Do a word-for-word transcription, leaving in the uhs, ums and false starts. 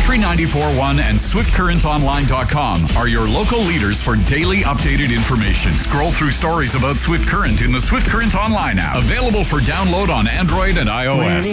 Country ninety-four point one and Swift Current Online dot com are your local leaders for daily updated information. Scroll through stories about Swift Current in the Swift Current Online app, available for download on Android and iOS.